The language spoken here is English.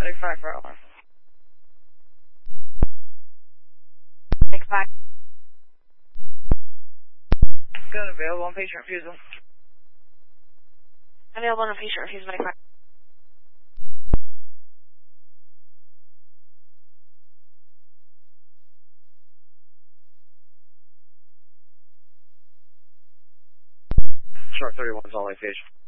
35 for hour. Thanks, bye. Gun available on patient refusal. Available on patient refusal, 95. Short 31's all light patient.